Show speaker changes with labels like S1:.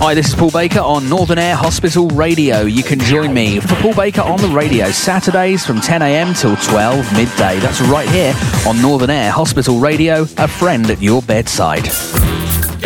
S1: Hi, this is Paul Baker on Northern Air Hospital Radio. You can join me for Paul Baker on the radio Saturdays from 10 a.m. till 12 midday. That's right here on Northern Air Hospital Radio, a friend at your bedside.